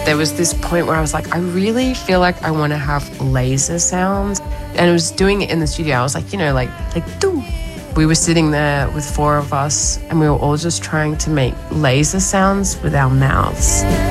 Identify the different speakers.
Speaker 1: There was this point where I was like, I really feel like I want to have laser sounds. And I was doing it in the studio. I was like, like doo. We were sitting there with 4 of us and we were all just trying to make laser sounds with our mouths.